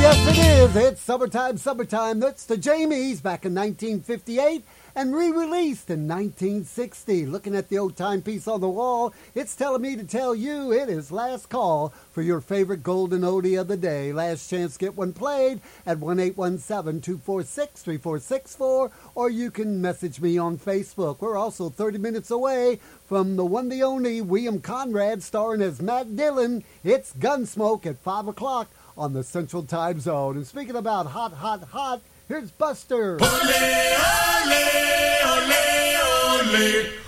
yes it is. It's summertime, summertime. That's the Jamies back in 1958 and re-released in 1960. Looking at the old timepiece on the wall, it's telling me to tell you it is last call for your favorite golden oldie of the day. Last chance to get one played at 1-817-246-3464, or you can message me on Facebook. We're also 30 minutes away from the one, the only William Conrad starring as Matt Dillon. It's Gunsmoke at 5 o'clock on the Central Time Zone. And speaking about hot, hot, hot, here's Buster. Ole, ole, ole, ole.